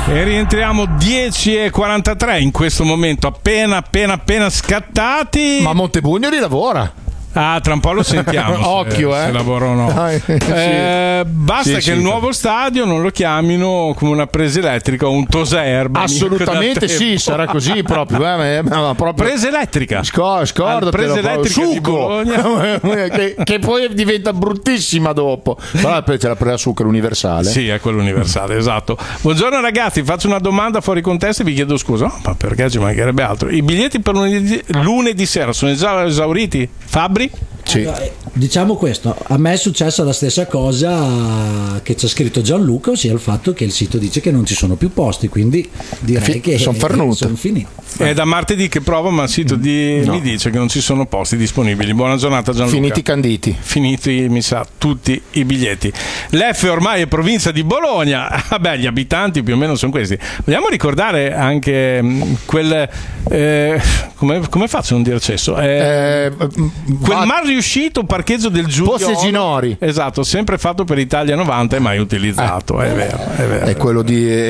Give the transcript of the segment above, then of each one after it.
E rientriamo 10:43 in questo momento, appena scattati. Ma Montebugno lavora. Ah, tra un po' lo sentiamo. Occhio, se lavora o no. Basta che il nuovo stadio non lo chiamino come una presa elettrica o un toserba. Assolutamente sì, sarà così proprio. Presa elettrica. Scordatelo. Presa elettrica succo che poi diventa bruttissima dopo. Però c'è la presa succo universale. Sì, è quello universale, esatto. Buongiorno ragazzi, faccio una domanda fuori contesto e vi chiedo scusa. No, ma perché ci mancherebbe altro? I biglietti per lunedì sera sono già esauriti? Fabri? Sì. Allora, diciamo questo, a me è successa la stessa cosa che c'è scritto Gianluca, ossia il fatto che il sito dice che non ci sono più posti, quindi direi che sono finiti. È da martedì che provo, ma il sito mi dice che non ci sono posti disponibili. Buona giornata Gianluca. Finiti canditi. Finiti, mi sa, tutti i biglietti. L'F ormai è provincia di Bologna. Vabbè, gli abitanti più o meno sono questi. Vogliamo ricordare anche quel come faccio a non dire cesso? Quel mal riuscito parcheggio del Giulio Posse Ginori. Esatto, sempre fatto per Italia 90 e mai utilizzato. È vero. È quello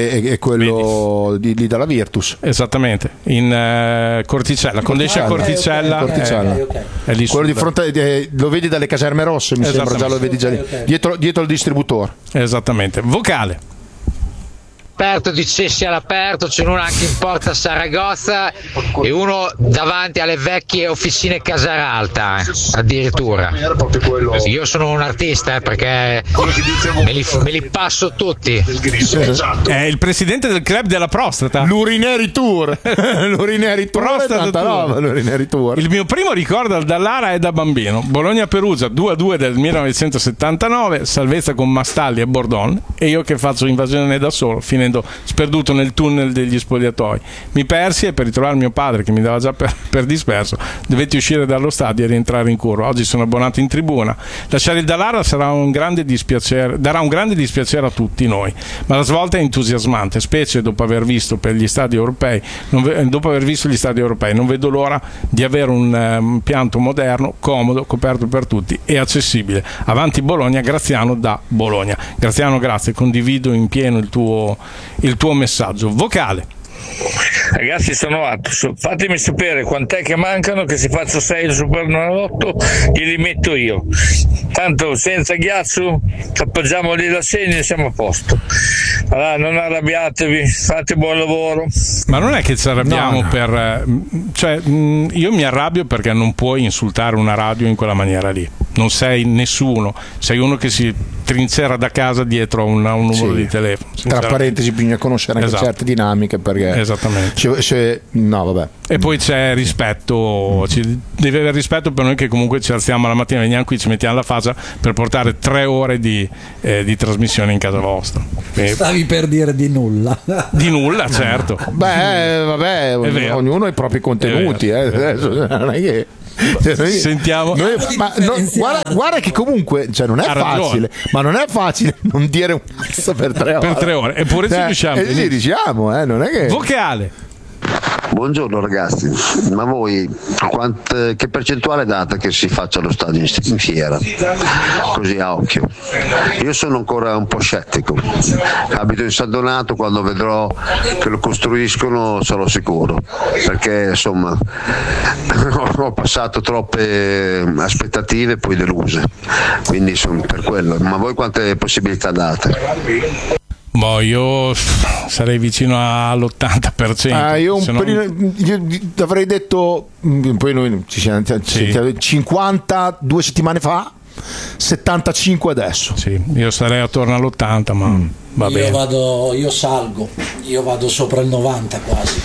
di dalla Virtus. Esattamente, in Corticella, Condescia Corticella. È lì quello di fronte, lo vedi dalle caserme rosse, mi sembra, già lo vedi già lì. Dietro il distributore. Esattamente. Vocale. Aperto di Cessi all'aperto, c'è uno anche in porta Saragozza e uno davanti alle vecchie officine Casaralta, addirittura. Io sono un artista perché me li passo tutti. È il presidente del club della prostata. L'Urineri Tour. Prostata Tour. L'Urineri Tour. Il mio primo ricordo da Lara è da bambino. Bologna-Perugia 2-2 del 1979, salvezza con Mastalli e Bordon, e io che faccio invasione da solo, finendo sperduto nel tunnel degli spogliatoi. Mi persi e per ritrovare mio padre, che mi dava già per disperso, dovetti uscire dallo stadio e rientrare in curva. Oggi sono abbonato in tribuna. Lasciare il Dallara darà un grande dispiacere a tutti noi, ma la svolta è entusiasmante, specie dopo aver visto gli stadi europei. Non vedo l'ora di avere un pianto moderno, comodo, coperto per tutti e accessibile. Avanti Bologna, Graziano da Bologna. Graziano, grazie, condivido in pieno il tuo messaggio. Vocale. Ragazzi, sono Attus, fatemi sapere quant'è che mancano, che se faccio 6 il Superenalotto glieli metto io, tanto senza ghiaccio appoggiamo lì la segna e siamo a posto. Allora, non arrabbiatevi, fate buon lavoro. Ma non è che ci arrabbiamo io mi arrabbio perché non puoi insultare una radio in quella maniera lì. Non sei nessuno, sei uno che si trincera da casa dietro a un numero di telefono. Tra parentesi, bisogna conoscere anche certe dinamiche, perché esattamente. Vabbè. E poi c'è rispetto, deve avere rispetto per noi che comunque ci alziamo la mattina, veniamo qui, ci mettiamo la faccia per portare 3 ore di trasmissione in casa vostra. Stavi per dire di nulla. Di nulla, certo. Vabbè, ognuno ha i propri contenuti. Non è che sentiamo guarda che comunque non è facile, ma non è facile non dire un cazzo per 3 ore. Per 3 ore, eppure ci riusciamo. Sì, diciamo, non è che. Vocale. Buongiorno ragazzi, ma voi che percentuale date che si faccia lo stadio in fiera? Così a occhio. Io sono ancora un po' scettico, abito in San Donato, quando vedrò che lo costruiscono sarò sicuro, perché insomma ho passato troppe aspettative e poi deluse, quindi sono per quello. Ma voi quante possibilità date? Io sarei vicino all'80%. Io avrei detto, poi noi ci siamo 50 2 settimane fa, 75 adesso. Sì, io sarei attorno all'80, ma va bene. Io vado sopra il 90 quasi.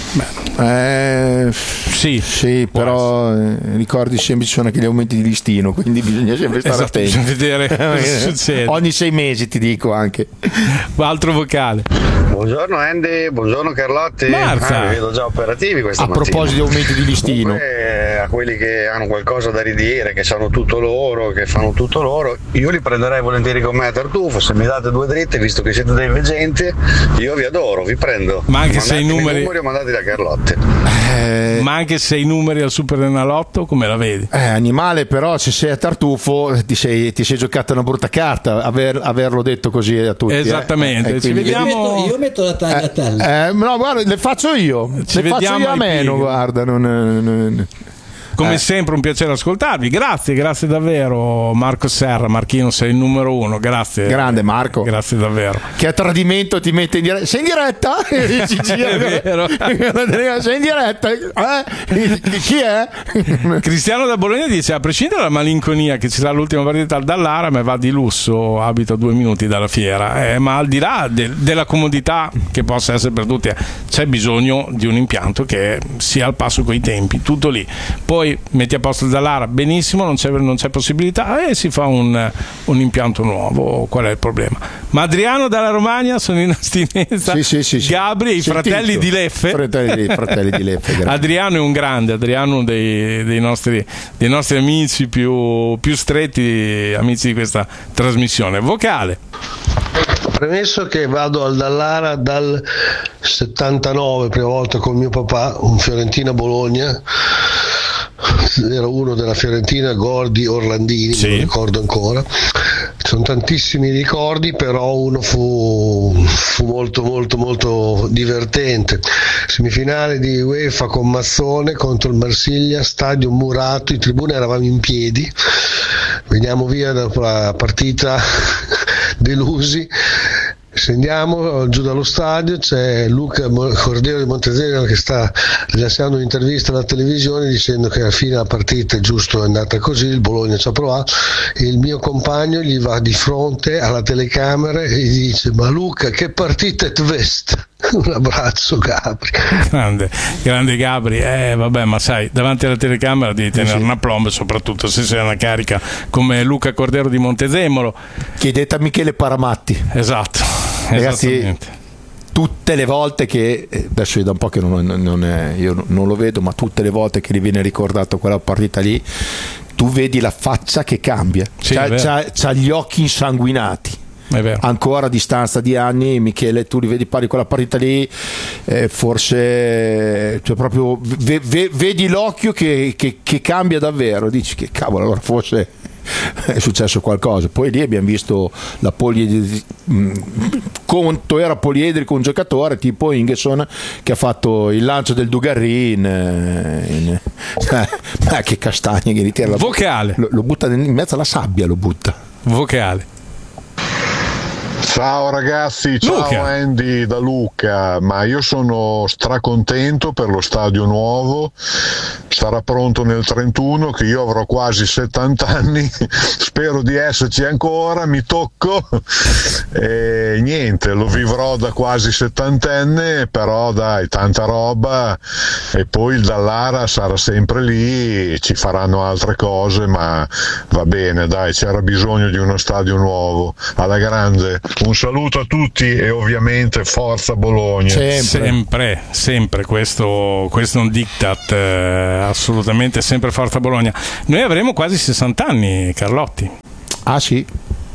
Sì, però ricordi sempre ci sono anche gli aumenti di listino, quindi bisogna sempre stare attenti. Bisogna vedere cosa succede. Ogni 6 mesi ti dico anche. Altro vocale. Buongiorno Andy, buongiorno Carlotti. Marza. Vi vedo già operativi questa mattina. A proposito di aumenti di listino. Comunque, a quelli che hanno qualcosa da ridire, che sanno tutto loro, che fanno tutto loro, io li prenderei volentieri con me a Tartufo. Se mi date 2 dritte, visto che siete dei veggenti, io vi adoro, vi prendo. Ma anche se i numeri mandati da Carlotti. Ma anche se i numeri al Superenalotto, come la vedi? Animale, però se sei a Tartufo ti sei giocata una brutta carta averlo detto così a tutti. Esattamente. Ci vediamo. Io metto la tagliatelle. No, guarda, le faccio io. Le faccio io a meno, guarda. Come sempre un piacere ascoltarvi, grazie davvero Marco Serra. Marchino, sei il numero uno, grazie. Grande Marco. Grazie davvero. Che a tradimento ti mette in diretta. Sei in diretta? È vero. Sei in diretta? Chi è? Cristiano da Bologna dice: a prescindere dalla malinconia che ci sarà l'ultima partita al Dallara, ma va di lusso, abito a 2 minuti dalla fiera, ma al di là della comodità che possa essere per tutti, c'è bisogno di un impianto che sia al passo coi tempi, tutto lì. Poi metti a posto il Dallara, benissimo, non c'è possibilità, e si fa un impianto nuovo. Qual è il problema? Ma Adriano dalla Romagna sono in astinenza. Sì. Gabri, i fratelli di Leffe. Fratelli di Leffe. Adriano è un grande, Adriano uno dei nostri amici più stretti, amici di questa trasmissione. Vocale. Premesso che vado al Dallara dal 79, prima volta con mio papà, un Fiorentina-Bologna. Era uno della Fiorentina, Gordi Orlandini, sì. Me lo ricordo ancora. Sono tantissimi ricordi, però uno fu molto divertente. Semifinale di UEFA con Mazzone contro il Marsiglia, stadio murato, in tribuna eravamo in piedi, veniamo via dalla partita delusi. Scendiamo giù dallo stadio, c'è Luca Cordero di Montezemolo che sta rilasciando un'intervista alla televisione dicendo che alla fine la partita è giusto, è andata così, il Bologna ci ha provato, e il mio compagno gli va di fronte alla telecamera e gli dice: ma Luca, che partita è questa? Un abbraccio Gabri. Grande Gabri. Vabbè, ma sai, davanti alla telecamera devi tenere una plomba, soprattutto se sei una carica come Luca Cordero di Montezemolo. Chiedete a Michele Paramatti. Esatto. Ragazzi, tutte le volte che adesso è da un po' che io non lo vedo, ma tutte le volte che gli viene ricordato quella partita lì, tu vedi la faccia che cambia. Sì, c'ha gli occhi insanguinati. Ancora a distanza di anni, Michele, tu li vedi pari quella partita lì, forse cioè proprio vedi l'occhio che cambia davvero, dici che cavolo, allora forse è successo qualcosa. Poi lì abbiamo visto la conto era poliedrico, un giocatore tipo Ingesson che ha fatto il lancio del Dugarry ma che castagne che ritira vocale, lo butta in mezzo alla sabbia, lo butta. Vocale. Ciao ragazzi, ciao Luca. Andy da Lucca, ma io sono stracontento per lo stadio nuovo, sarà pronto nel 31, che io avrò quasi 70 anni, spero di esserci ancora, mi tocco e niente, lo vivrò da quasi 70enne, però dai, tanta roba, e poi il Dallara sarà sempre lì, ci faranno altre cose, ma va bene, dai, c'era bisogno di uno stadio nuovo, alla grande. Un saluto a tutti e ovviamente forza Bologna. Sempre questo è un diktat, assolutamente sempre forza Bologna. Noi avremo quasi 60 anni, Carlotti. Ah sì?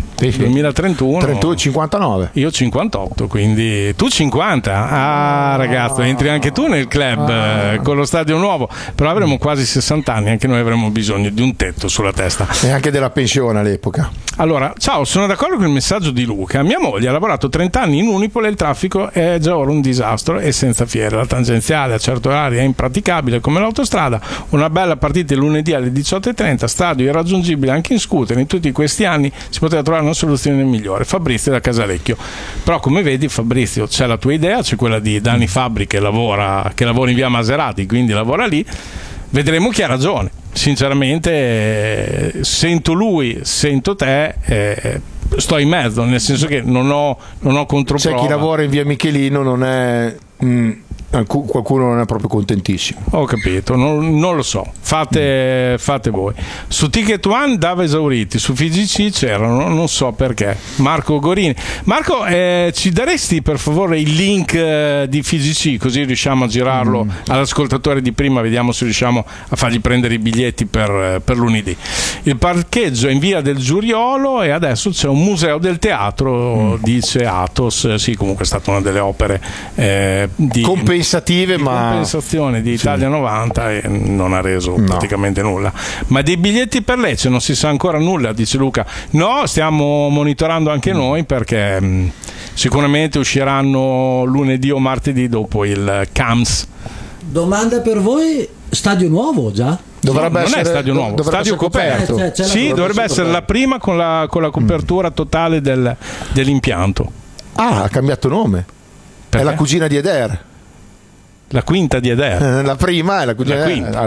2031 59, io 58, quindi tu 50. Ragazzo, entri anche tu nel club con lo stadio nuovo, però avremo quasi 60 anni, anche noi avremo bisogno di un tetto sulla testa e anche della pensione all'epoca. Allora, ciao, sono d'accordo con il messaggio di Luca. Mia moglie ha lavorato 30 anni in Unipol e il traffico è già ora un disastro e senza fiere. La tangenziale a certi orari è impraticabile come l'autostrada. Una bella partita il lunedì alle 18:30, stadio irraggiungibile anche in scooter. In tutti questi anni si poteva trovare una soluzione migliore. Fabrizio da Casalecchio. Però come vedi, Fabrizio, c'è la tua idea, c'è quella di Dani Fabbri che lavora in via Maserati, quindi lavora lì. Vedremo chi ha ragione. Sinceramente sento lui, sento te, sto in mezzo, nel senso che non ho controprova. C'è chi lavora in via Michelino, non è qualcuno non è proprio contentissimo. Ho capito, non lo so, fate voi. Su Ticket One dava esauriti, su FIGC c'erano, non so perché. Marco Gorini, Marco, ci daresti per favore il link di FIGC, così riusciamo a girarlo all'ascoltatore di prima, vediamo se riusciamo a fargli prendere i biglietti per lunedì. Il parcheggio è in via del Giuriolo e adesso c'è un museo del teatro, dice Athos. Sì, comunque è stata una delle opere di compensative, ma compensazione di Italia 90 e non ha reso praticamente nulla. Ma dei biglietti per Lecce non si sa ancora nulla, dice Luca. No, stiamo monitorando anche noi, perché sicuramente usciranno lunedì o martedì dopo il CAMS. Domanda per voi: stadio nuovo già? Dovrebbe non essere, è stadio nuovo, stadio coperto. Sì, dovrebbe essere la prima con la copertura totale dell'impianto. Ah, ha cambiato nome. Perché? È la cugina di Eder. La quinta di Eder. La prima è la cugina di Eder.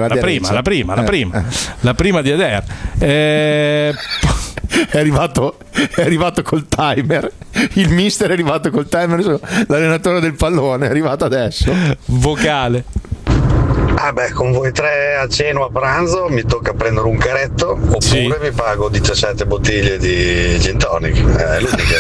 La prima di Eder. È arrivato col timer. Il mister è arrivato col timer. L'allenatore del pallone è arrivato adesso. Vocale. Ah beh, con voi tre a cena o a pranzo mi tocca prendere un caretto oppure mi pago 17 bottiglie di gin tonic. È l'unica.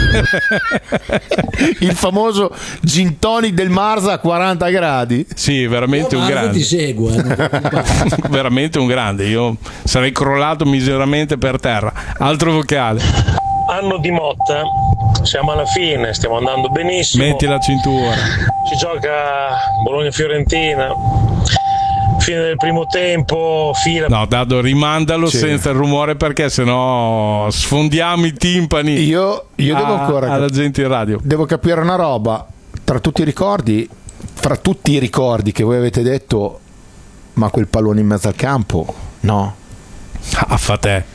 Il famoso gin tonic del Marza a 40 gradi. Sì, veramente un grande. Ti segue. Veramente un grande. Io sarei crollato miseramente per terra. Altro vocale. Anno di Motta, siamo alla fine, stiamo andando benissimo. Metti la cintura. Si gioca Bologna-Fiorentina, fine del primo tempo, fila. No, Dado, rimandalo senza il rumore, perché sennò sfondiamo i timpani. Io devo ancora alla gente in radio. Devo capire una roba. Tra tutti i ricordi che voi avete detto, ma quel pallone in mezzo al campo, no? Affa te.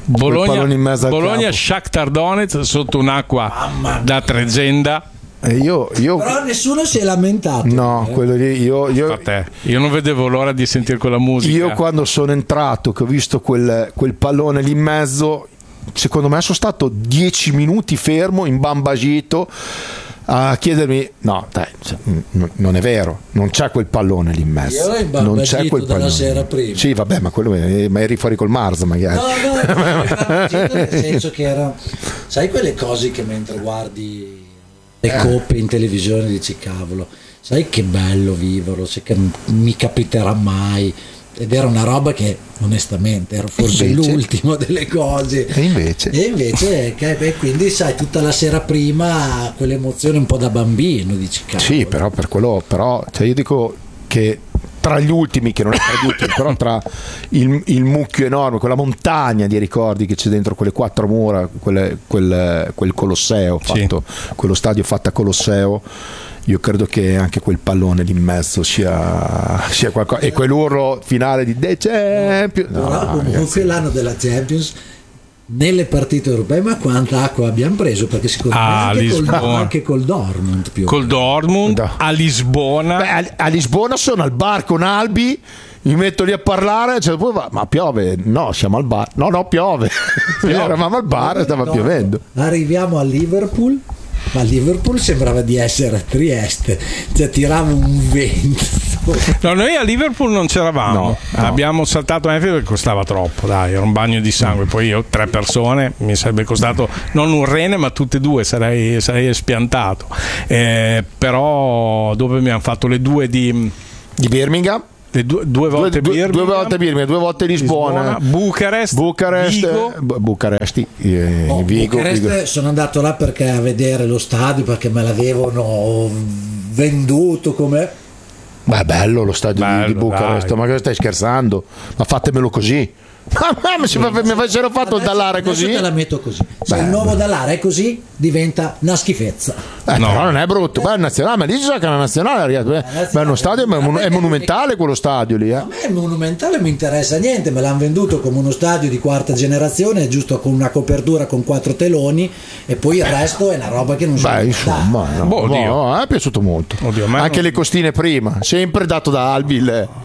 Bologna Shakhtar Donetsk sotto un'acqua da tregenda. Però nessuno si è lamentato. No, quello lì io non vedevo l'ora di sentire quella musica. Io quando sono entrato, che ho visto quel pallone lì in mezzo, secondo me sono stato 10 minuti fermo, imbambagito, a chiedermi: no dai, non è vero, non c'è quel pallone lì in mezzo, non c'è quel pallone dalla sera prima. Sì vabbè, ma eri fuori col Marza magari. No, nel senso che era, sai, quelle cose che mentre guardi le coppe in televisione dici: cavolo, sai che bello viverlo, sai che non mi capiterà mai. Ed era una roba che onestamente era forse l'ultimo delle cose, e invece quindi sai, tutta la sera prima quell'emozione un po' da bambino, dici cavolo. Sì, però per quello, cioè io dico che tra gli ultimi, che non è tra gli ultimi, però tra il mucchio enorme, quella montagna di ricordi che c'è dentro quelle quattro mura, quel Colosseo fatto, quello stadio fatto a Colosseo, io credo che anche quel pallone lì in mezzo sia qualcosa, e quell'urlo finale di The Champions. Comunque l'anno della Champions nelle partite europee, ma quanta acqua abbiamo preso, perché secondo me anche col Dortmund col Dortmund a Lisbona. Beh, a Lisbona sono al bar con Albi, mi metto lì a parlare, cioè, ma piove? No, siamo al bar. No, piove. Eravamo al bar e stava piovendo. Arriviamo a Liverpool. Ma Liverpool sembrava di essere a Trieste, cioè tirava un vento. No, noi a Liverpool non c'eravamo, no. Abbiamo saltato Anfield perché costava troppo, dai, era un bagno di sangue. Poi io 3 persone mi sarebbe costato non un rene ma tutte e due, sarei espiantato. Però dopo abbiamo fatto le 2 di Birmingham. Due volte Birmingham, 2 volte Lisbona, Bucarest, Vigo. Sono andato là perché a vedere lo stadio, perché me l'avevano venduto come. Ma è bello lo stadio di Bucarest, dai. Ma che stai scherzando? Ma fatemelo così. Mi facessero fatto il Dallara così. Te la metto così. Se il nuovo Dallara è così, diventa una schifezza. Però non è brutto. Beh, nazionale, ma lì si gioca la nazionale. Beh, uno stadio è monumentale quello stadio lì. A me è monumentale, mi interessa niente. Me l'hanno venduto come uno stadio di 4ª generazione, giusto con una copertura con 4 teloni, e poi il resto è una roba che non so. Beh, insomma, è piaciuto molto. Anche le costine prima, sempre dato da Albi.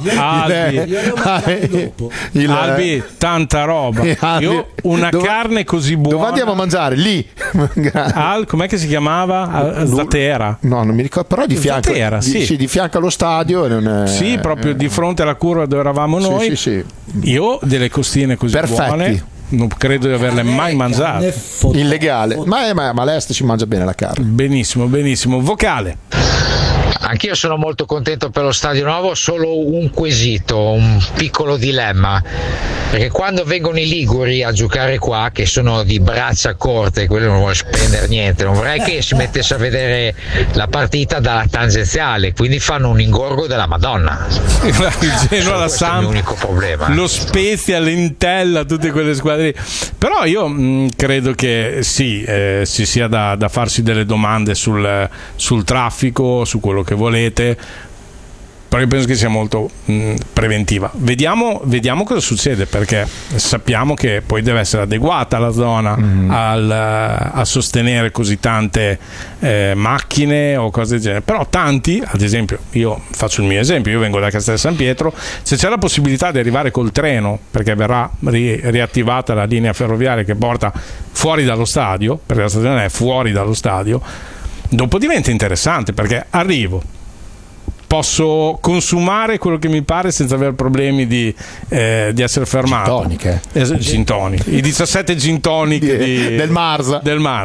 Albi, tanta roba. Io carne così buona. Dove andiamo a mangiare? Lì. Com'è che si chiamava? Zatera. No, non mi ricordo, però di fianco. Zatera, sì, di fianco allo stadio. Sì, proprio di fronte alla curva dove eravamo noi. Sì. Io delle costine così buone non credo di averle mai mangiate. Illegale. Ma all'est si mangia bene la carne. Benissimo. Vocale. Anch'io sono molto contento per lo stadio nuovo, solo un quesito, un piccolo dilemma, perché quando vengono i liguri a giocare qua, che sono di braccia corte, quello non vuole spendere niente, non vorrei che si mettesse a vedere la partita dalla tangenziale, quindi fanno un ingorgo della Madonna. Il Genoa, la Samp, l'unico problema. Lo Spezia, l'Intella, tutte quelle squadre. Però io credo che sì, ci sia da farsi delle domande sul traffico, su quello che volete, però io penso che sia molto preventiva. Vediamo cosa succede, perché sappiamo che poi deve essere adeguata la zona a sostenere così tante macchine o cose del genere. Però tanti, ad esempio, io faccio il mio esempio, io vengo da Castel San Pietro, se c'è la possibilità di arrivare col treno, perché verrà riattivata la linea ferroviaria che porta fuori dallo stadio, perché la stazione è fuori dallo stadio, dopo diventa interessante, perché arrivo, posso consumare quello che mi pare senza avere problemi di essere fermato. Gin tonic. I 17 gin tonic del Marsa.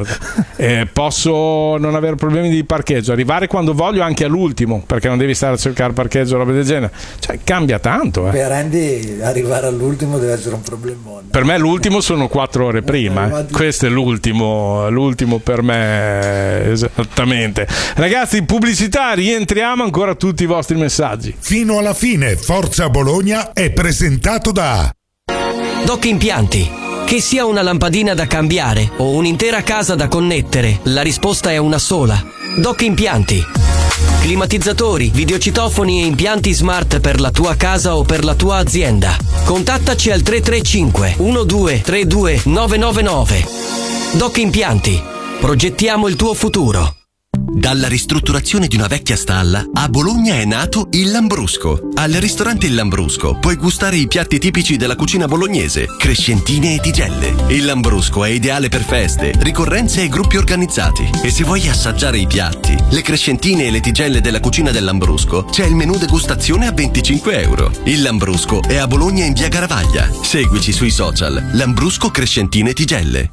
Posso non avere problemi di parcheggio, arrivare quando voglio anche all'ultimo, perché non devi stare a cercare parcheggio o roba del genere. Cioè cambia tanto. Per Andy arrivare all'ultimo deve essere un problemone. Per me l'ultimo sono 4 ore prima. Questo è l'ultimo per me, esattamente. Ragazzi, pubblicità, rientriamo, ancora tutti i vostri messaggi. Fino alla fine Forza Bologna è presentato da Doc Impianti. Che sia una lampadina da cambiare o un'intera casa da connettere, la risposta è una sola. Doc Impianti. Climatizzatori, videocitofoni e impianti smart per la tua casa o per la tua azienda. Contattaci al 335 1232 999. Doc Impianti. Progettiamo il tuo futuro. Dalla ristrutturazione di una vecchia stalla, a Bologna è nato il Lambrusco. Al ristorante Il Lambrusco puoi gustare i piatti tipici della cucina bolognese, crescentine e tigelle. Il Lambrusco è ideale per feste, ricorrenze e gruppi organizzati. E se vuoi assaggiare i piatti, le crescentine e le tigelle della cucina del Lambrusco, c'è il menù degustazione a 25 euro. Il Lambrusco è a Bologna in via Garavaglia. Seguici sui social. Lambrusco Crescentine Tigelle.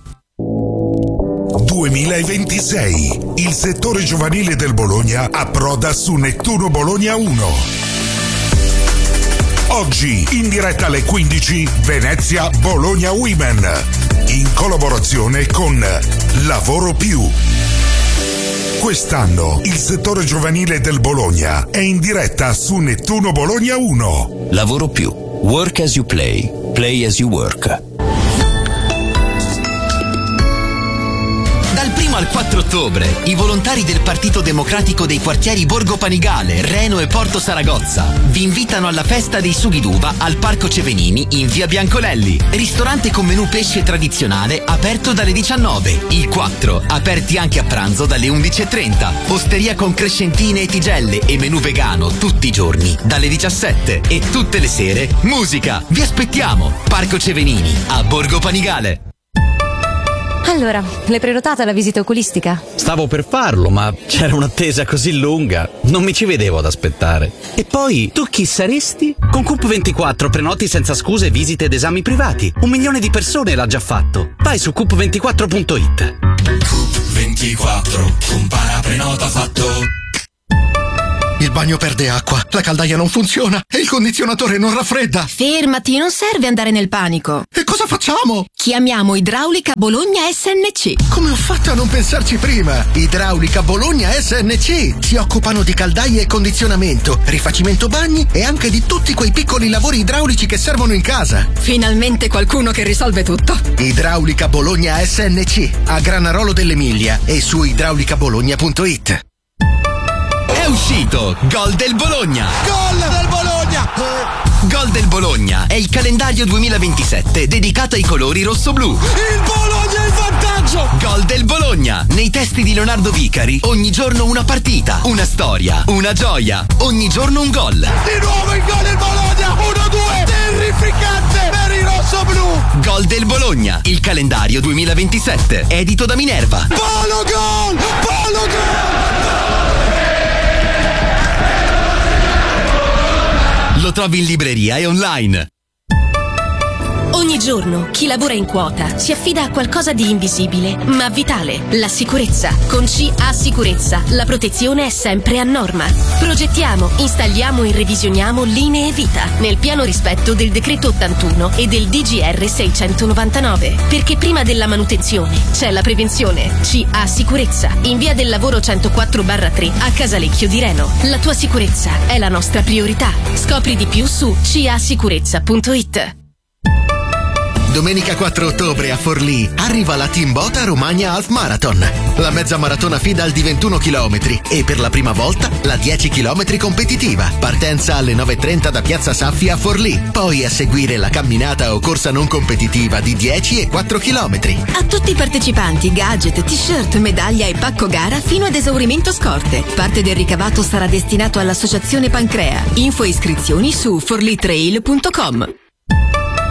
2026. Il settore giovanile del Bologna approda su Nettuno Bologna 1. Oggi in diretta alle 15 Venezia Bologna Women, in collaborazione con Lavoro Più. Quest'anno il settore giovanile del Bologna è in diretta su Nettuno Bologna 1. Lavoro Più. Work as you play. Play as you work. Dal 1 al 4 ottobre, i volontari del Partito Democratico dei quartieri Borgo Panigale, Reno e Porto Saragozza vi invitano alla festa dei sughi d'uva al Parco Cevenini in via Biancolelli. Ristorante con menù pesce tradizionale aperto dalle 19. Il 4, aperti anche a pranzo dalle 11:30. Osteria con crescentine e tigelle e menù vegano tutti i giorni dalle 17. E tutte le sere musica. Vi aspettiamo. Parco Cevenini a Borgo Panigale. Allora, l'hai prenotata la visita oculistica? Stavo per farlo, ma c'era un'attesa così lunga, non mi ci vedevo ad aspettare. E poi, tu chi saresti? Con Coop24 prenoti senza scuse visite ed esami privati. 1 milione di persone l'ha già fatto. Vai su coop24.it. Coop24, compara prenota fatto. Il bagno perde acqua, la caldaia non funziona e il condizionatore non raffredda. Fermati, non serve andare nel panico. E cosa facciamo? Chiamiamo Idraulica Bologna SNC. Come ho fatto a non pensarci prima? Idraulica Bologna SNC. Si occupano di caldaie e condizionamento, rifacimento bagni e anche di tutti quei piccoli lavori idraulici che servono in casa. Finalmente qualcuno che risolve tutto. Idraulica Bologna SNC, a Granarolo dell'Emilia e su idraulicabologna.it. È uscito Gol del Bologna! Gol del Bologna! Gol del Bologna è il calendario 2027 dedicato ai colori rosso-blu. Il Bologna è in vantaggio! Gol del Bologna! Nei testi di Leonardo Vicari, ogni giorno una partita, una storia, una gioia, ogni giorno un gol. Di nuovo il gol del Bologna! 1-2! Terrificante per i rosso-blu! Gol del Bologna, il calendario 2027, edito da Minerva. Palo gol! Palo gol! Lo trovi in libreria e online. Ogni giorno chi lavora in quota si affida a qualcosa di invisibile ma vitale, la sicurezza. Con CA Sicurezza la protezione è sempre a norma. Progettiamo, installiamo e revisioniamo linee vita nel pieno rispetto del decreto 81 e del DGR 699, perché prima della manutenzione c'è la prevenzione. CA Sicurezza in via del lavoro 104/3 a Casalecchio di Reno. La tua sicurezza è la nostra priorità. Scopri di più su casicurezza.it. Domenica 4 ottobre a Forlì arriva la Timbota Romagna Half Marathon, la mezza maratona Fidal di 21 km e per la prima volta la 10 km competitiva. Partenza alle 9:30 da Piazza Saffi a Forlì, poi a seguire la camminata o corsa non competitiva di 10 e 4 km. A tutti i partecipanti gadget, t-shirt, medaglia e pacco gara fino ad esaurimento scorte. Parte del ricavato sarà destinato all'associazione Pancrea. Info e iscrizioni su forlitrail.com.